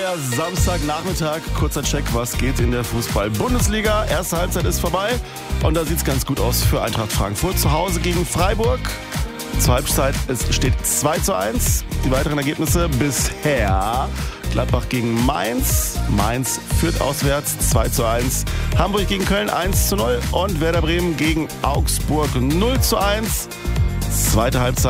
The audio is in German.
neuer Samstagnachmittag. Kurzer Check, was geht in der Fußball-Bundesliga. Erste Halbzeit ist vorbei und da sieht es ganz gut aus für Eintracht Frankfurt. Zu Hause gegen Freiburg. Zur Halbzeit, es steht 2:1. Die weiteren Ergebnisse bisher: Gladbach gegen Mainz. Mainz führt auswärts 2:1. Hamburg gegen Köln 1:0 und Werder Bremen gegen Augsburg 0:1. Zweite Halbzeit.